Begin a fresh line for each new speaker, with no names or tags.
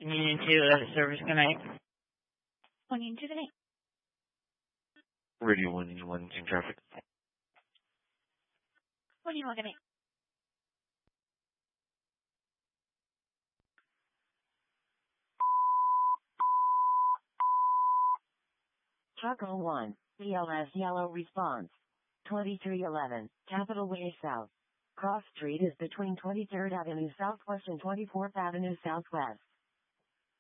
Union 2, service connect.
1 to the night.
Radio 1 in traffic.
1 to the night.
Taco 1, BLS yellow response. 2311, Capitol Way South. Cross Street is between 23rd Avenue Southwest and 24th Avenue Southwest.